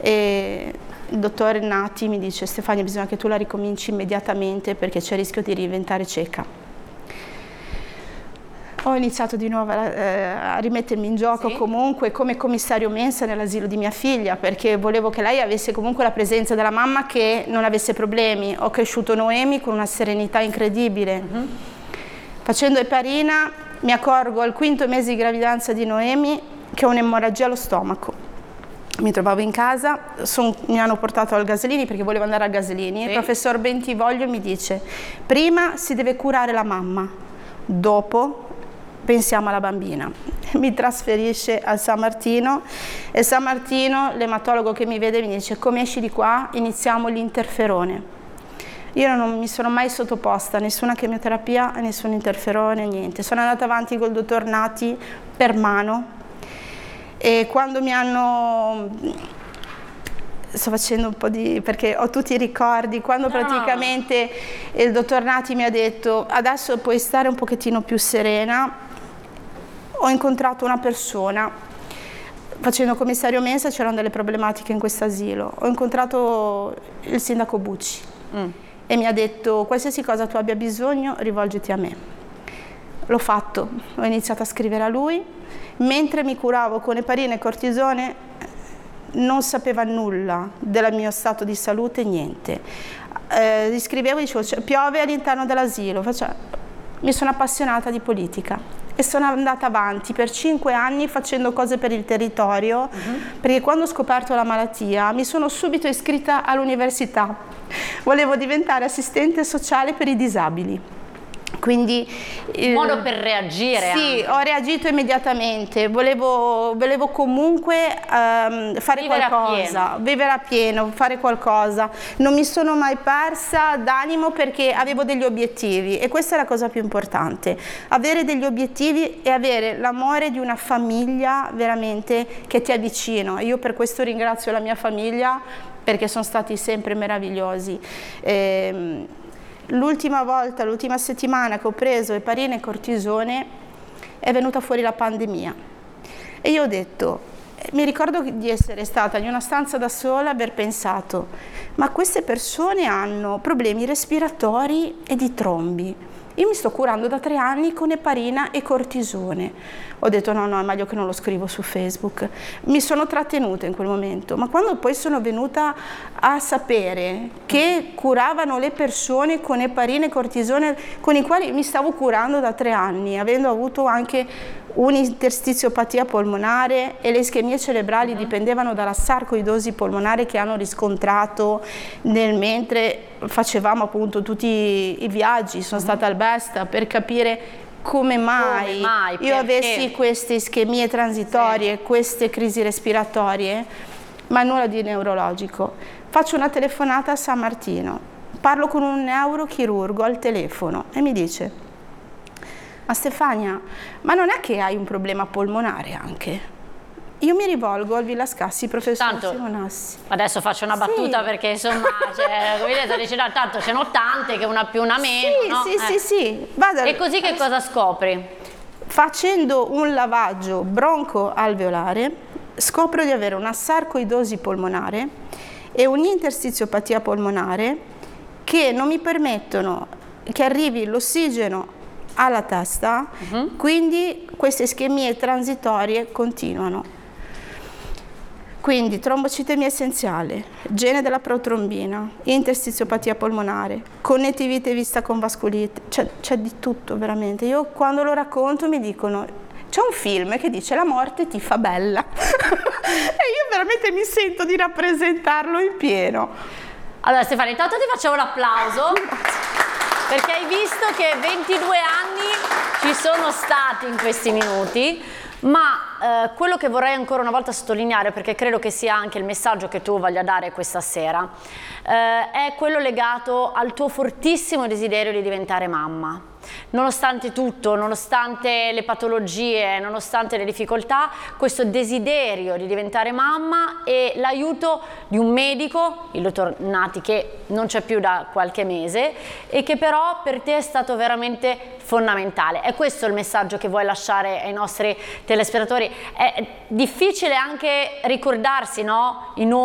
e il dottor Nati mi dice: Stefania, bisogna che tu la ricominci immediatamente perché c'è il rischio di diventare cieca. Ho iniziato di nuovo a rimettermi in gioco, sì, comunque come commissario mensa nell'asilo di mia figlia, perché volevo che lei avesse comunque la presenza della mamma, che non avesse problemi. Ho cresciuto Noemi con una serenità incredibile. Facendo eparina mi accorgo al 5° mese di gravidanza di Noemi che ho un'emorragia allo stomaco. Mi trovavo in casa, mi hanno portato al Gaslini perché volevo andare al Gaslini, sì. Il professor Bentivoglio mi dice: prima si deve curare la mamma, dopo pensiamo alla bambina. Mi trasferisce al San Martino e San Martino, l'ematologo che mi vede mi dice: come esci di qua iniziamo l'interferone. Io non mi sono mai sottoposta a nessuna chemioterapia, a nessun interferone, niente. Sono andata avanti col dottor Nati per mano e quando mi hanno... sto facendo un po' di... perché ho tutti i ricordi, quando praticamente il dottor Nati mi ha detto: adesso puoi stare un pochettino più serena. Ho incontrato una persona, facendo commissario mensa c'erano delle problematiche in questo asilo, ho incontrato il sindaco Bucci e mi ha detto: qualsiasi cosa tu abbia bisogno rivolgiti a me. L'ho fatto, ho iniziato a scrivere a lui, mentre mi curavo con eparina e cortisone non sapeva nulla del mio stato di salute, niente. Gli scrivevo e dicevo: piove all'interno dell'asilo. Mi sono appassionata di politica e sono andata avanti per 5 anni facendo cose per il territorio, perché quando ho scoperto la malattia mi sono subito iscritta all'università. Volevo diventare assistente sociale per i disabili. Quindi un modo per reagire. Sì, ho reagito immediatamente, volevo comunque fare qualcosa, vivere a pieno, fare qualcosa. Non mi sono mai persa d'animo perché avevo degli obiettivi e questa è la cosa più importante, avere degli obiettivi e avere l'amore di una famiglia veramente che ti avvicina. Io per questo ringrazio la mia famiglia perché sono stati sempre meravigliosi. L'ultima volta, l'ultima settimana che ho preso eparina e cortisone è venuta fuori la pandemia e io ho detto, mi ricordo di essere stata in una stanza da sola, aver pensato: ma queste persone hanno problemi respiratori e di trombi, io mi sto curando da 3 anni con eparina e cortisone. Ho detto no, è meglio che non lo scrivo su Facebook. Mi sono trattenuta in quel momento, ma quando poi sono venuta a sapere che curavano le persone con eparina e cortisone, con i quali mi stavo curando da 3 anni, avendo avuto anche un'interstiziopatia polmonare e le ischemie cerebrali dipendevano dalla sarcoidosi polmonare che hanno riscontrato mentre facevamo appunto tutti i viaggi. Sono stata al Besta per capire come mai io avessi queste ischemie transitorie, queste crisi respiratorie, ma nulla di neurologico. Faccio una telefonata a San Martino, parlo con un neurochirurgo al telefono e mi dice: ma Stefania, ma non è che hai un problema polmonare anche? Io mi rivolgo al Villa Scassi, professor Simonassi. Adesso faccio una battuta perché insomma, come vedete, dice, no, tanto ce n'ho tante, che una più una meno. Sì. Vado e così che cosa scopri? Facendo un lavaggio bronco-alveolare scopro di avere una sarcoidosi polmonare e un'interstiziopatia polmonare che non mi permettono che arrivi l'ossigeno alla testa, quindi queste ischemie transitorie continuano. Quindi trombocitemia essenziale, gene della protrombina, interstiziopatia polmonare, connettivite vista con vascolite, c'è di tutto veramente. Io quando lo racconto mi dicono: c'è un film che dice la morte ti fa bella e io veramente mi sento di rappresentarlo in pieno. Allora Stefania, intanto ti facciamo l'applauso perché hai visto che 22 anni ci sono stati in questi minuti. Ma quello che vorrei ancora una volta sottolineare, perché credo che sia anche il messaggio che tu voglia dare questa sera, è quello legato al tuo fortissimo desiderio di diventare mamma. Nonostante tutto, nonostante le patologie, nonostante le difficoltà, questo desiderio di diventare mamma e l'aiuto di un medico, il dottor Nati, che non c'è più da qualche mese e che però per te è stato veramente fondamentale. È questo il messaggio che vuoi lasciare ai nostri telespettatori? È difficile anche ricordarsi, no? I nomi